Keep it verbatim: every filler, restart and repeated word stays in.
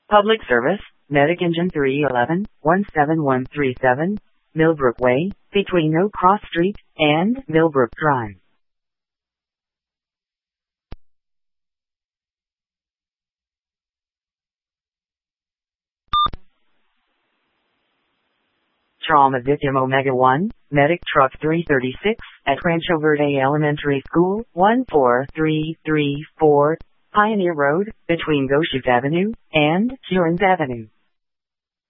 Public service, Medic Engine three one one, one seven one three seven, Millbrook Way, between Oak Cross Street and Millbrook Drive. Trauma victim Omega one, Medic Truck three thirty-six, at Rancho Verde Elementary School, one four three three four, Pioneer Road, between Goshute Avenue and Hurons Avenue.